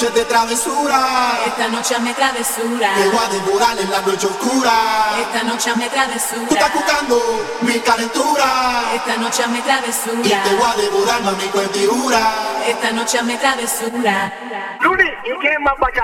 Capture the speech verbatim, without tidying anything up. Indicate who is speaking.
Speaker 1: noche de travesura.
Speaker 2: Esta noche me travesura.
Speaker 1: Te voy a devorar en la noche oscura.
Speaker 2: Esta noche me travesura.
Speaker 1: Tú estás buscando mi calentura.
Speaker 2: Esta noche me travesura.
Speaker 1: Y te voy a devorar, mami, con figura.
Speaker 2: Esta noche me travesura.
Speaker 3: Luni, ¿y quién más para